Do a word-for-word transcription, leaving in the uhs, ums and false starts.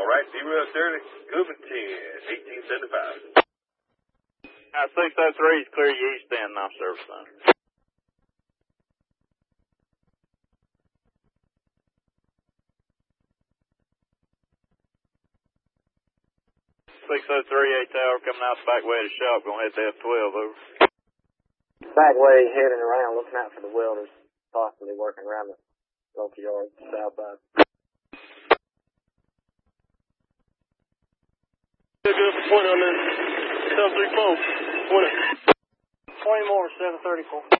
right, zero thirty, Goodman ten, eighteen seventy-five. Uh, six oh three is clear you east end, off service center. six oh three, eight tower, coming out the back way of the shop, gonna head to F twelve, over. Back way, heading around, looking out for the welders, possibly working around the local yard, south side. Good for twenty on this, seven three four, twenty. twenty more, seven thirty-four.